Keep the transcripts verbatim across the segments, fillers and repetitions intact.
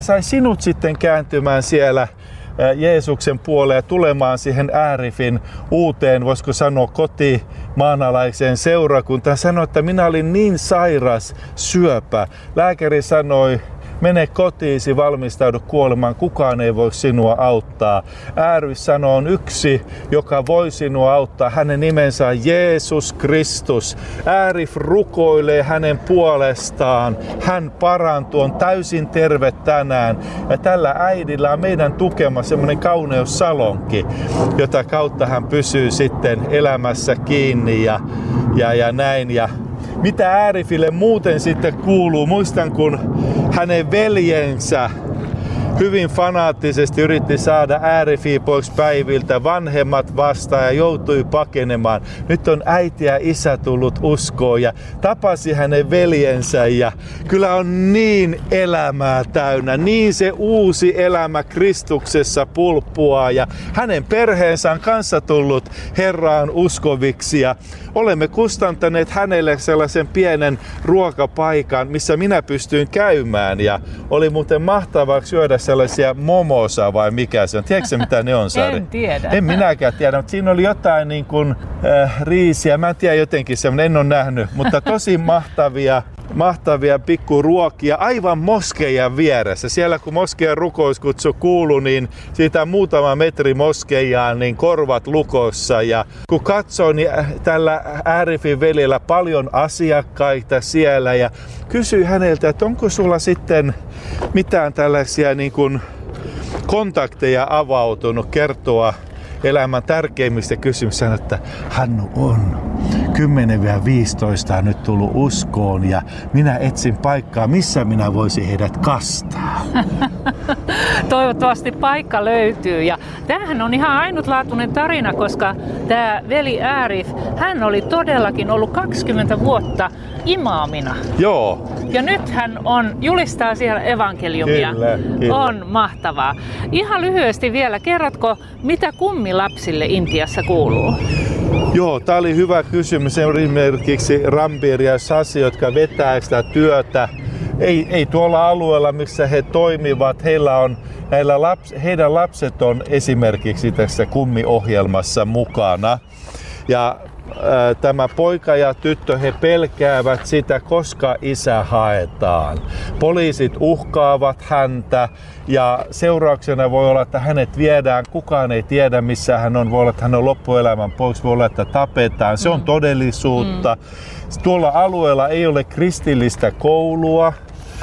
sai sinut sitten kääntymään siellä Jeesuksen puoleen ja tulemaan siihen Äärifin uuteen, voisiko sanoa kotimaanalaiseen seurakuntaan. Sanoi, että minä olin niin sairas, syöpä. Lääkäri sanoi, mene kotiisi, valmistaudu kuolemaan, kukaan ei voi sinua auttaa. Äärif sanoo, on yksi, joka voi sinua auttaa. Hänen nimensä on Jeesus Kristus. Äärif rukoilee hänen puolestaan. Hän parantuu, on täysin terve tänään. Ja tällä äidillä on meidän tukema semmoinen kauneussalonki, jota kautta hän pysyy sitten elämässä kiinni ja, ja, ja näin. Ja mitä Äärifille muuten sitten kuuluu? Muistan, kun hänen veljensä hyvin fanaattisesti yritti saada Äärifiä pois päiviltä, vanhemmat vastaan ja joutui pakenemaan. Nyt on äiti ja isä tullut uskoon ja tapasi hänen veljensä ja kyllä on niin elämää täynnä, niin se uusi elämä Kristuksessa pulppuaa ja hänen perheensä on kanssa tullut Herraan uskoviksi ja olemme kustantaneet hänelle sellaisen pienen ruokapaikan, missä minä pystyin käymään ja oli muuten mahtavaa syödä sellaisia momosa vai mikä se on. Tiedätkö mitä ne on, Sari? En tiedä. En minäkään tiedä, mutta siinä oli jotain niin kuin äh, riisiä. Mä en tiedä jotenkin semmoinen, en ole nähnyt, mutta tosi mahtavia, mahtavia pikkuruokia aivan moskeijan vieressä. Siellä kun moskeijan rukouskutsu kuului, niin siitä muutama metri moskeijaan, niin korvat lukossa. Ja kun katsoin, niin tällä Äärifin veljellä paljon asiakkaita siellä ja kysyin häneltä, että onko sulla sitten mitään tällaisia niin kuin kontakteja avautunut kertoa elämän tärkeimmistä kysymyksistä, että Hannu on kymmenen viisitoista on nyt tullut uskoon ja minä etsin paikkaa, missä minä voisin heidät kastaa. Toivottavasti paikka löytyy. Ja tämähän on ihan ainutlaatuinen tarina, koska tämä veli Äärif, hän oli todellakin ollut kaksikymmentä vuotta imaamina. Joo. Ja nyt hän on, julistaa siellä evankeliumia. Kyllä, kyllä. On mahtavaa. Ihan lyhyesti vielä, kerrotko, mitä kummilapsille Intiassa kuuluu? Joo, tämä oli hyvä kysymys. Esimerkiksi Rambir ja Sasi, jotka vetää sitä työtä. Ei, ei tuolla alueella, missä he toimivat, heillä on, heillä laps, heidän lapset on esimerkiksi tässä kummiohjelmassa mukana. Ja ää, tämä poika ja tyttö, he pelkäävät sitä, koska isä haetaan. Poliisit uhkaavat häntä ja seurauksena voi olla, että hänet viedään. Kukaan ei tiedä, missä hän on. Voi olla, että hän on loppuelämän pois. Voi olla, että tapetaan. Se on mm. todellisuutta. Mm. Tuolla alueella ei ole kristillistä koulua.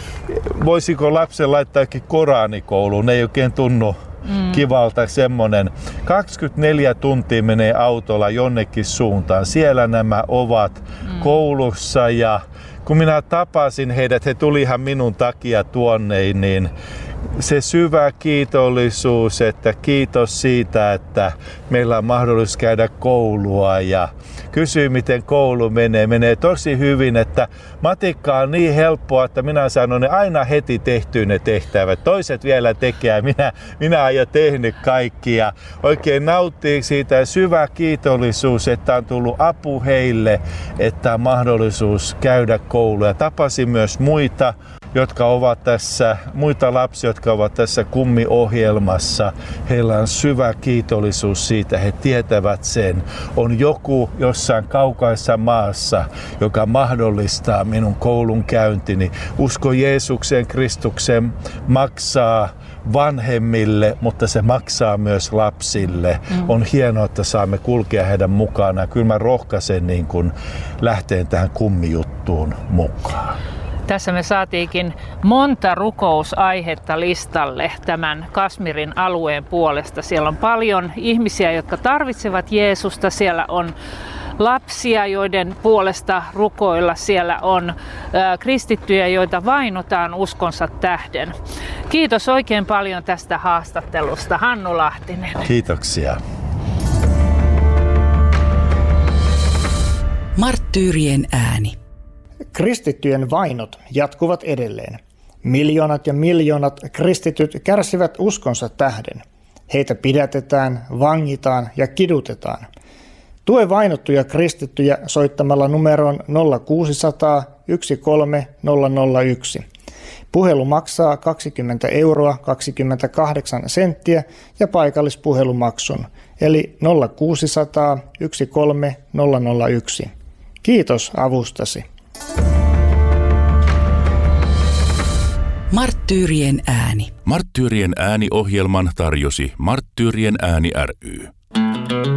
Voisiko lapsen laittaa koranikouluun? Ne ei oikein tunnu mm. kivalta semmonen. kaksikymmentäneljä tuntia menee autolla jonnekin suuntaan. Siellä nämä ovat mm. koulussa ja kun minä tapasin heidät, he tulihan minun takia tuonne, niin se syvä kiitollisuus, että kiitos siitä, että meillä on mahdollisuus käydä koulua ja kysyy, miten koulu menee. Menee tosi hyvin, että matikka on niin helppoa, että minä sanon ne aina heti tehtyä ne tehtävät. Toiset vielä tekee, minä, minä olen jo tehnyt kaikki ja oikein nauttii siitä syvä kiitollisuus, että on tullut apu heille, että on mahdollisuus käydä koulua. Tapasin myös muita, jotka ovat tässä, muita lapsia, jotka ovat tässä kummiohjelmassa. Heillä on syvä kiitollisuus siitä, he tietävät sen. On joku jossain kaukaisessa maassa, joka mahdollistaa minun koulun käyntini. Usko Jeesukseen, Kristukseen maksaa vanhemmille, mutta se maksaa myös lapsille. Mm. On hienoa, että saamme kulkea heidän mukana. Kyllä mä rohkaisen niin kuin lähteen tähän kummijuttuun mukaan. Tässä me saatiinkin monta rukousaihetta listalle tämän Kashmirin alueen puolesta. Siellä on paljon ihmisiä, jotka tarvitsevat Jeesusta. Siellä on lapsia, joiden puolesta rukoilla. Siellä on ä, kristittyjä, joita vainotaan uskonsa tähden. Kiitos oikein paljon tästä haastattelusta, Hannu Lahtinen. Kiitoksia. Marttyyrien ääni. Kristittyjen vainot jatkuvat edelleen. Miljoonat ja miljoonat kristityt kärsivät uskonsa tähden. Heitä pidätetään, vangitaan ja kidutetaan. Tue vainottuja kristittyjä soittamalla numeroon nolla kuusi nolla nolla yksi kolme nolla nolla yksi. Puhelu maksaa kaksikymmentä euroa kaksikymmentäkahdeksan senttiä ja paikallispuhelumaksun, eli nolla kuusisataa yksi kolme nolla nolla yksi. Kiitos avustasi. Marttyyrien ääni. Marttyyrien ääni-ohjelman tarjosi Marttyyrien ääni ry.